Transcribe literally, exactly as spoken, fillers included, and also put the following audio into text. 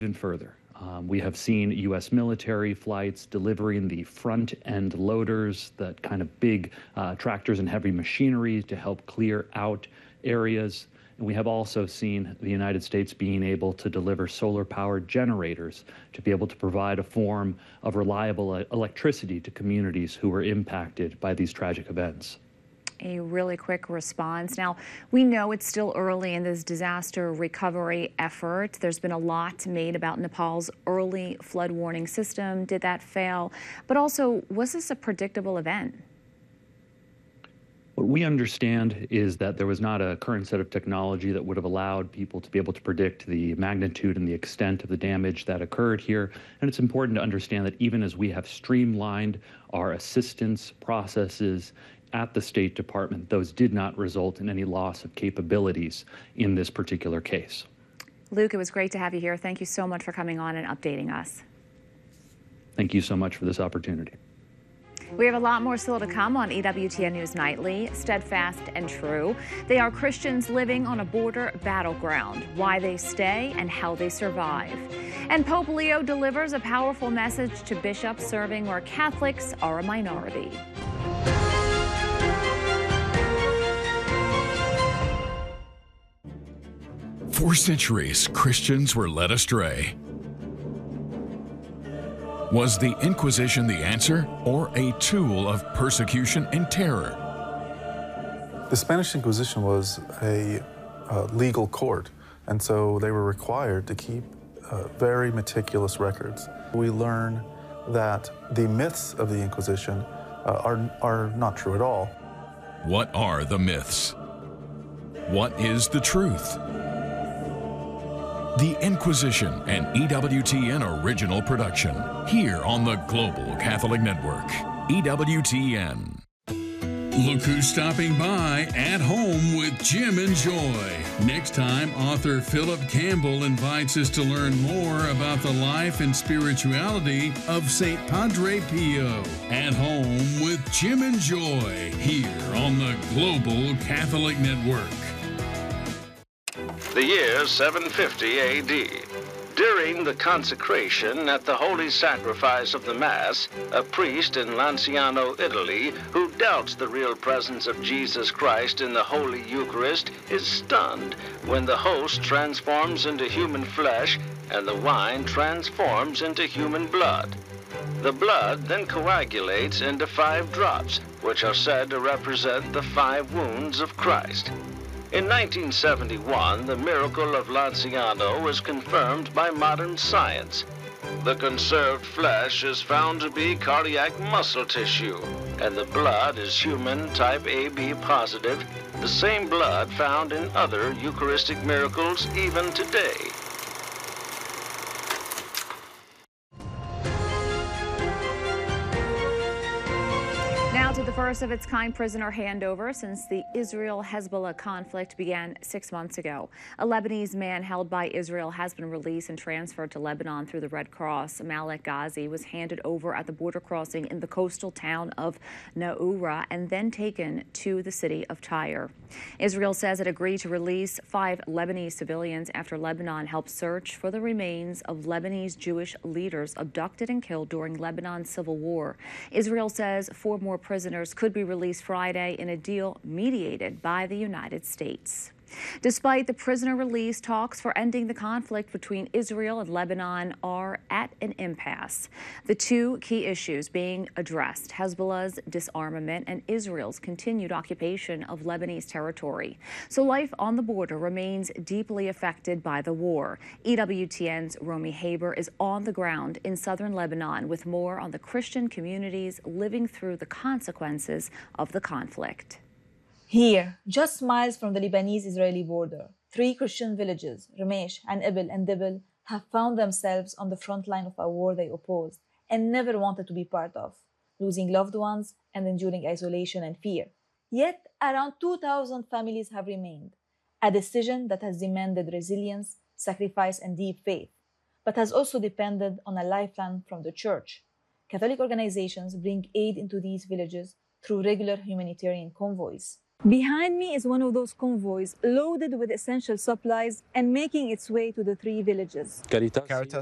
even further. Um, we have seen U S military flights delivering the front-end loaders, that kind of big uh, tractors and heavy machinery to help clear out areas. And we have also seen the United States being able to deliver solar-powered generators to be able to provide a form of reliable electricity to communities who were impacted by these tragic events. A really quick response. Now, we know it's still early in this disaster recovery effort. There's been a lot made about Nepal's early flood warning system. Did that fail? But also, was this a predictable event? What we understand is that there was not a current set of technology that would have allowed people to be able to predict the magnitude and the extent of the damage that occurred here. And it's important to understand that even as we have streamlined our assistance processes at the State Department, those did not result in any loss of capabilities in this particular case. Luke, it was great to have you here. Thank you so much for coming on and updating us. Thank you so much for this opportunity. We have a lot more still to come on E W T N News Nightly. Steadfast and True. They are Christians living on a border battleground, why they stay and how they survive. And Pope Leo delivers a powerful message to bishops serving where Catholics are a minority. For centuries, Christians were led astray. Was the Inquisition the answer, or a tool of persecution and terror? The Spanish Inquisition was a uh, legal court, and so they were required to keep uh, very meticulous records. We learn that the myths of the Inquisition uh, are, are not true at all. What are the myths? What is the truth? The Inquisition, an E W T N original production, here on the Global Catholic Network, E W T N. Look who's stopping by at home with Jim and Joy. Next time, author Philip Campbell invites us to learn more about the life and spirituality of Saint Padre Pio. At home with Jim and Joy, here on the Global Catholic Network. The year seven fifty A D. During the consecration at the Holy Sacrifice of the Mass, a priest in Lanciano, Italy, who doubts the real presence of Jesus Christ in the Holy Eucharist, is stunned when the host transforms into human flesh and the wine transforms into human blood. The blood then coagulates into five drops, which are said to represent the five wounds of Christ. In nineteen seventy-one, the miracle of Lanciano was confirmed by modern science. The conserved flesh is found to be cardiac muscle tissue, and the blood is human type A B positive, the same blood found in other Eucharistic miracles even today. Now to the first of its kind prisoner handover since the Israel-Hezbollah conflict began six months ago. A Lebanese man held by Israel has been released and transferred to Lebanon through the Red Cross. Malek Ghazi was handed over at the border crossing in the coastal town of Naura and then taken to the city of Tyre. Israel says it agreed to release five Lebanese civilians after Lebanon helped search for the remains of Lebanese Jewish leaders abducted and killed during Lebanon's civil war. Israel says four more prisoners could be released Friday in a deal mediated by the United States. Despite the prisoner release, talks for ending the conflict between Israel and Lebanon are at an impasse. The two key issues being addressed: Hezbollah's disarmament and Israel's continued occupation of Lebanese territory. So life on the border remains deeply affected by the war. E W T N's Romy Haber is on the ground in southern Lebanon with more on the Christian communities living through the consequences of the conflict. Here, just miles from the Lebanese-Israeli border, three Christian villages, Ramesh and Ibil and Dibel, have found themselves on the front line of a war they opposed and never wanted to be part of, losing loved ones and enduring isolation and fear. Yet, around two thousand families have remained, a decision that has demanded resilience, sacrifice, and deep faith, but has also depended on a lifeline from the Church. Catholic organizations bring aid into these villages through regular humanitarian convoys. Behind me is one of those convoys loaded with essential supplies and making its way to the three villages. Caritas